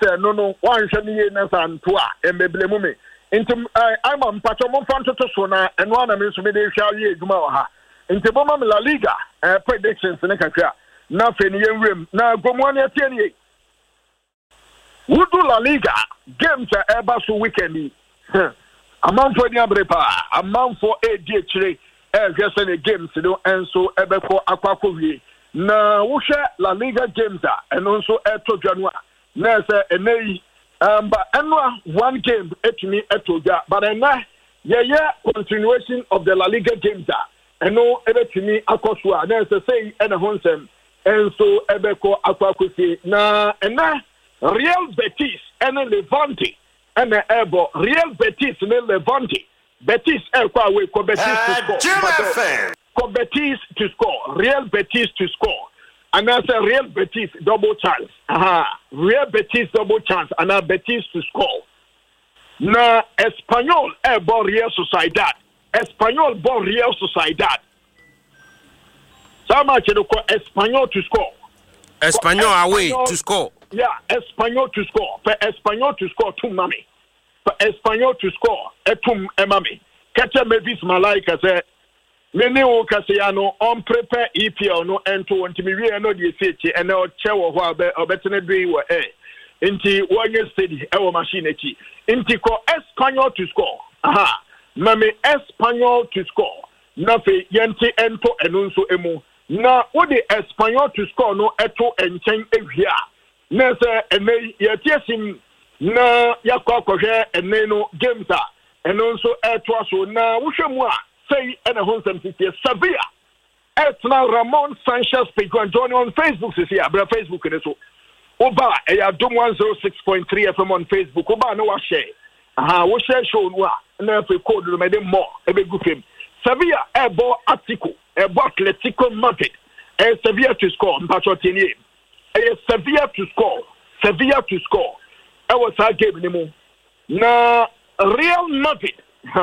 say no one shall be in Santua and Beblemu me. Into I'm on Patromon Fanto Sona and one of Miss Mede shall ye Gumaha. Into Bomam La Liga predictions in the country. Nothing in room. Now Gomonia Tierney. Would do La Liga games are Airbus weekend. A month for the Abrepa, a month for a DHA, just any games, and so Ebeko Aquacovi. Now, we share La Liga games and also Eto Janua. Nasa and Nay, but annual one game at me at Toga, but I know, continuation of the La Liga games and no ever to me Akosua, Nasa say and a Honsem, and so Ebeko Aquacovi. Now, and now, Real Betis and Levante. And the Ebo, Real Betis, Levante. Betis, Betis to score. Betis to score. Real Betis to score. And that's a Real Betis double chance. Real Betis double chance. And now Betis to score. Now, Espanyol, Ebo, Real Sociedad. Espanyol, Bo, Real Sociedad. So much Espanyol to score. Espanyol away to score. Yeah, Espanyol to score. For Espanyol to score, two money. For Espanyol to score, two money. Catcher Mavis Malaika said, Mene o Cassiano on prepare EPL no and to want to be real no DCH and no chair or better do were into 1 year steady our machine. Into Espanyol to score. Mame Espanyol to score. Nothing Yenti Ento and also emo. Now, what the Espanyol to score no eto and chain here. Nessa and may yetiasim na yakwa and neno games and also air twaso na wushamwa say and a home city Sevilla. Now Ramon Sanchez Pico and join on Facebook this year, but Facebook and so Oba a dom 106.3 FM on Facebook. Oba no share. We share show na if we code made more a big good film. Sevilla ebo Atletico, ebo Atletico Madrid, and Sevilla to score Mpachotini. Sevilla to score. Sevilla to score. I was a game anymore. Now, Real Madrid.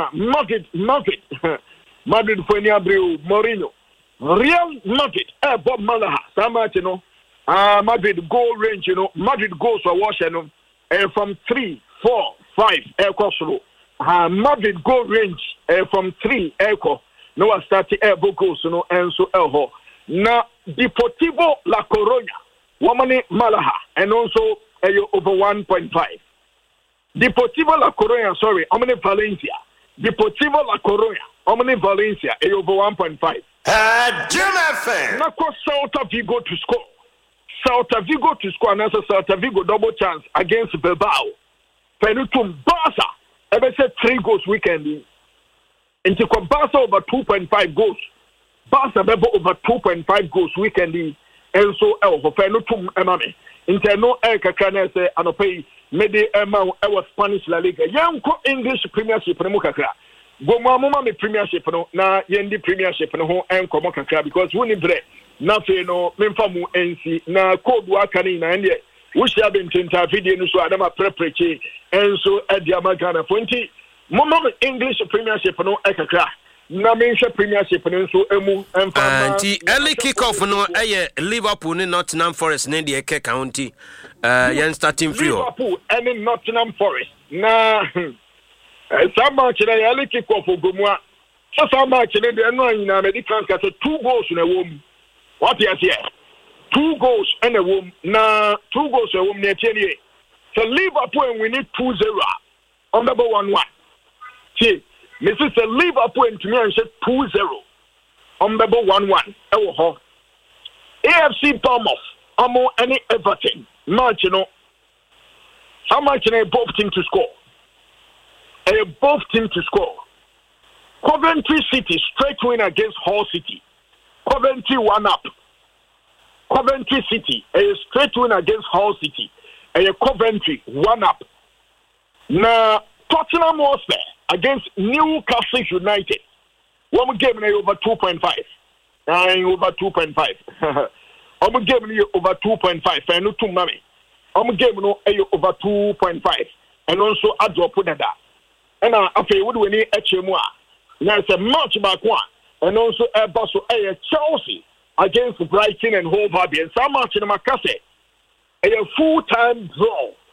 Madrid for Niabreu, Mourinho. Real Madrid. Bob Malaha. Samatino. Madrid goal range, Madrid goals for Washington. From 3, 4, 5, air crossroad. Madrid goal range from 3, echo. No, I started air goals, and so elho. Now, Deportivo La Coruña. Womani Malaha and also over 1.5. Deportivo La Coruña, sorry, Omni Valencia. Deportivo La Coruña, Omni Valencia, over 1.5. Jim FM. Nako Celta Vigo to score. Celta Vigo to score, and also Celta Vigo double chance against Bilbao. Penutum Barca, ever said 3 goals weekend. Into Barca over 2.5 goals. Barca over 2.5 goals weekend. And so, for Penutum Emame, Interno Kakana say, and pay Mede Emma, our Spanish La Liga, young English Premiership, Mukaka. Go Mamma Premiership, na Yendi Premiership, and Komokaka, because we need bread, nothing, no, Memfamu NC, na Cold Wakanina, and yet, we shall be in video, so Adama Prepreche, and so at the Amagana 20. Mama English Premiership, no Ekaka. Na mention Premiership and so emu and early kick-off no Liverpool and Nottingham Forest in the Eke County. Yen starting free. Liverpool and Nottingham Forest. Na some match early kick-off for Gomwa. So some match they are not in American 2 goals in a womb. What is here? 2 goals in a womb. Na 2 goals in a womb near Chile. So Liverpool we need 2-0 on number 1-1. See. Mrs. Liverpool and to me and said 2-0 on number 1-1. AFC Bournemouth, Amo any Everton match, how much both teams to score? Both teams to score. Coventry City straight win against Hull City. Coventry 1 up. Coventry City a straight win against Hull City. Coventry 1 up. Now Tottenham Hotspur against Newcastle United. One game over 2.5. Over 2.5. I'm giving you over 2.5. I know too many. I'm giving you over 2.5. And also I drop that. And I feel what we need HMA. Now it's a match back one. And also a Chelsea against Brighton and Hove Albion. And some match in Macase. A full-time draw